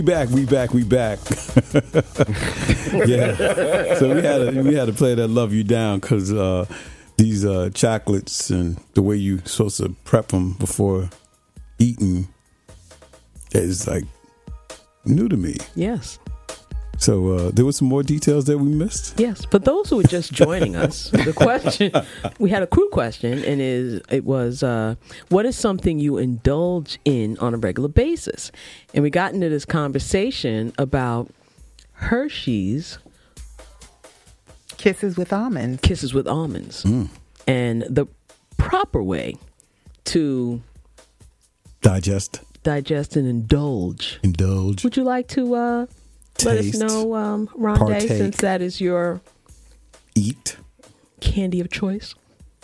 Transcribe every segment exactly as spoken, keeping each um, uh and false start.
back, we back, we back. Yeah. So we had to we had to play that "Love You Down" because uh, these uh, chocolates and the way you supposed to prep them before eating is like new to me. Yes. So uh, there were some more details that we missed. Yes, for those who are just joining us, the question we had a crew question, and is it was uh, what is something you indulge in on a regular basis? And we got into this conversation about Hershey's Kisses with almonds. Kisses with almonds, Mm. and the proper way to Digest, digest and indulge. indulge, Would you like to uh, let us taste, know, um, Rondé, partake. since that is your eat. candy of choice?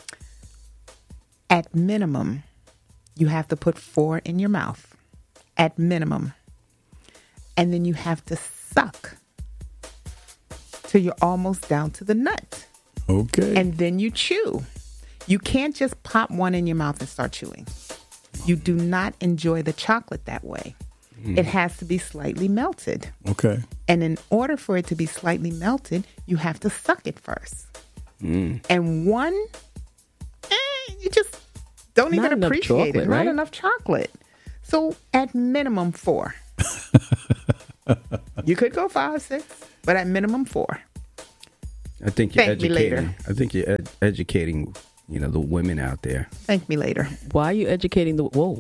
At minimum, you have to put four in your mouth. At minimum. And then you have to suck till you're almost down to the nut. Okay. And then you chew. You can't just pop one in your mouth and start chewing. You do not enjoy the chocolate that way. Mm. It has to be slightly melted. Okay. And in order for it to be slightly melted, you have to suck it first. Mm. And one, eh, you just don't Not even enough appreciate chocolate, it. right? Not enough chocolate. So at minimum four. You could go five, six, but at minimum four. I think you're Thank me educating. later. I think you're ed- educating, you know, the women out there. Thank me later. Why are you educating the whoa?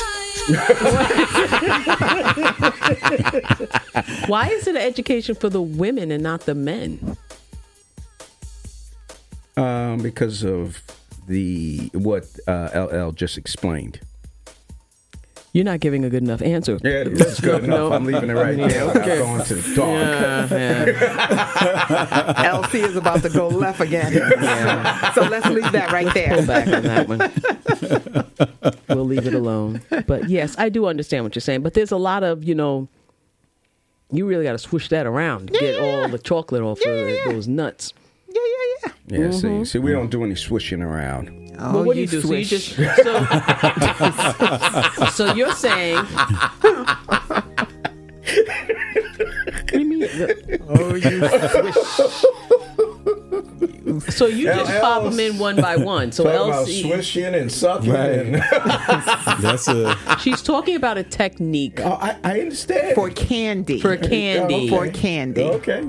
Why is it an education for the women and not the men? Um, because of the what uh, L L just explained. You're not giving a good enough answer. Yeah, that's good enough. No. I'm leaving it right there. Okay. I'm going to the dark. Yeah, yeah. L C is about to go left again. Yeah. So let's leave that right Pull there. back on that one. We'll leave it alone. But yes, I do understand what you're saying. But there's a lot of, you know, you really got to swoosh that around to Yeah, get yeah, all yeah. the chocolate off Yeah, of yeah, yeah. those nuts. Yeah, yeah, yeah. Yeah, see, see, we don't do any swishing around. Oh, But what do you do? swish. So you just so, so you're saying. What do you mean? Oh, you So you just L- pop them in one by one. So Talking about L C, swishing and sucking. Right. And That's a she's talking about a technique oh, I, I understand. for candy. for candy. For candy. Okay.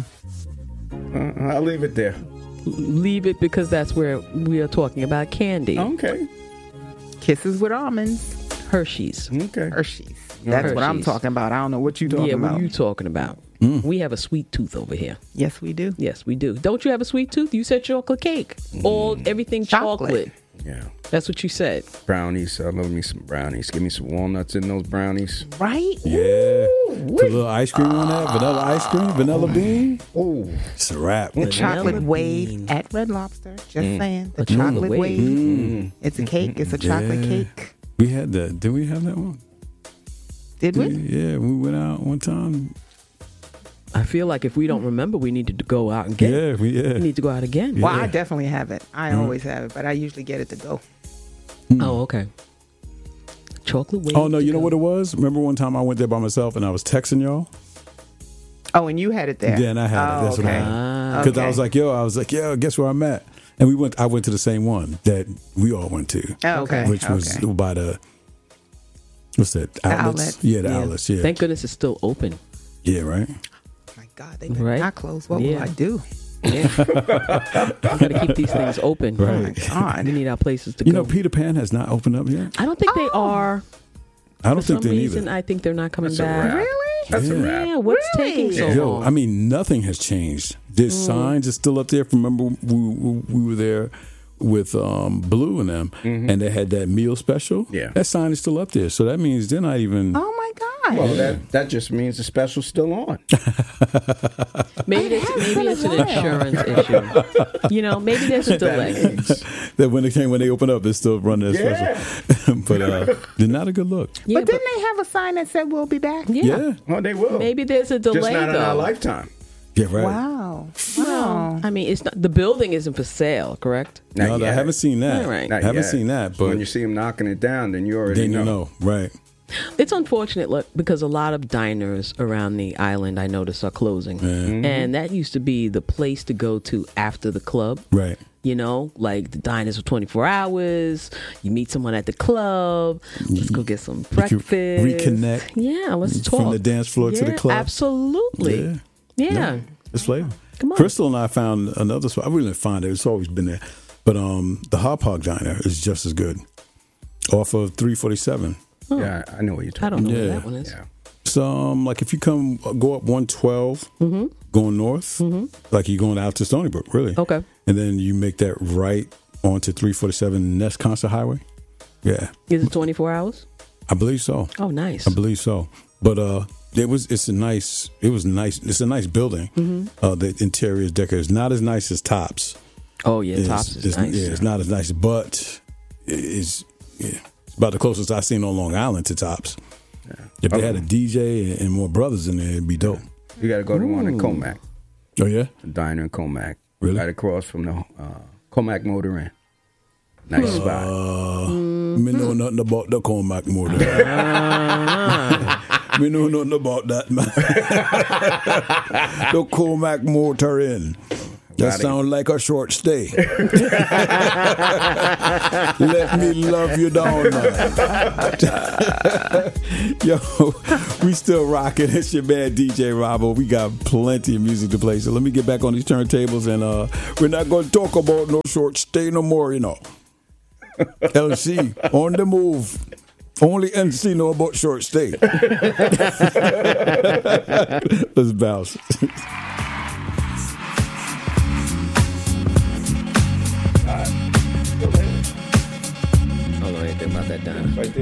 Uh, I'll leave it there. Leave it because that's where we are talking about candy. Okay. Kisses with almonds. Hershey's. Okay. Hershey's. That's what I'm Hershey's. talking about. I don't know what you're talking Yeah, about. what are you talking about? Mm. We have a sweet tooth over here. Yes, we do. Yes, we do. Don't you have a sweet tooth? You said chocolate cake. All everything chocolate. Chocolate. Yeah. That's what you said. Brownies. I love me some brownies. Give me some walnuts in those brownies. Right? yeah. Put a little ice cream on that. Vanilla ice cream, vanilla bean. Oh. It's a wrap. Chocolate Vanilla wave bean. at Red Lobster. Just saying. The A chocolate chocolate wave. wave. It's a cake. It's a chocolate Yeah. cake. We had that. Did we have that one? Did we? Yeah, we went out one time. I feel like if we don't remember, we need to go out and get it. Yeah, we yeah. We need to go out again. Well, Yeah. I definitely have it. I Mm. always have it, but I usually get it to go. Oh, okay. Chocolate wave. Oh no, to you know go. what it was? Remember one time I went there by myself and I was texting y'all? Oh, and you had it there. Yeah, and I had oh, it. That's okay. what I Ah. Because I Okay. was like, yo, I was like, yo, guess where I'm at? And we went. I went to the same one that we all went to, Oh, okay. which was okay. by the what's that? Outlets. outlets. Yeah, the Yeah. outlets. Yeah, Thank goodness it's still open. yeah, right. My God, they better Right? not close. What Yeah. will I do? Yeah. we got to keep these things open. Oh, my Right. God. We need our places to You go. know, Peter Pan has not opened up yet. I don't think they are. I don't For think some they reason, either. I think they're not coming That's a back. wrap. Really? That's a Yeah. wrap. Yeah, what's Really? taking so Yo, long? I mean, nothing has changed. There's Mm. signs are still up there. Remember, we, we, we were there with um, Blue and them, and they had that meal special. Yeah. That sign is still up there. So that means they're not even. Oh, my God. Well, that, that just means the special's still on. maybe it's, maybe it's an insurance issue. You know, maybe there's a delay. That when they came, when they open up, they're still running that Yeah. special. But uh, they're not a good look. Yeah, but didn't they have a sign that said we'll be back? yeah, Yeah. Oh, they will. maybe there's a delay Just not in our though. lifetime. Yeah, right. Wow. Well, Wow. I mean, it's not the building isn't for sale, correct? Not No, I yet. haven't seen that. Yeah, right. Not I haven't yet. seen that, So but when you see him knocking it down, then you already then know. you know, right? It's unfortunate, look, because a lot of diners around the island, I notice, are closing. Mm-hmm. And that used to be the place to go to after the club. Right. You know, like the diners are twenty-four hours. You meet someone at the club. Let's go get some You can breakfast. reconnect Yeah, let's talk. from the dance floor to the Yeah, club. Absolutely. Yeah. Yeah. No, it's flavor. Come on. Crystal and I found another spot. I really didn't find it. It's always been there. But um, the Hop Hog Diner is just as good. Off of three forty-seven. Oh. Yeah, I know what you're I talking don't know Yeah. what that one is. Yeah. So, um, like if you come, go up one twelve, Mm-hmm. going north, like you're going out to Stony Brook, really. Okay. And then you make that right onto three forty-seven Nest Concert Highway. Yeah, Is it twenty-four hours? I believe so. Oh, nice. I believe so. But uh, it was it's a nice it was nice. It's a nice building. Mm-hmm. Uh, the interior is decorated. It's not as nice as Tops. Oh, yeah, It's- Tops is it's, nice. Yeah, it's not as nice, but it's yeah, it's about the closest I've seen on Long Island to Tops. If they had a D J and, and more brothers in there, it'd be dope. You got to go to one in Comac, Oh yeah, the diner in Comac. Really? Right across from the uh, Comac Motor Inn. Nice spot. uh, me know nothing about the Comac Motor. Me know nothing about that, man. The Comac Motor Inn. That Got it. sounds like a short stay. Let me love you down, man. Yo, we still rocking. It's your man D J Robbo. We got plenty of music to play. So let me get back on these turntables, and uh, we're not going to talk about no short stay no more, you know. L C on the move. Only N C know about short stay. Let's bounce. I don't know anything about that diner. Right there.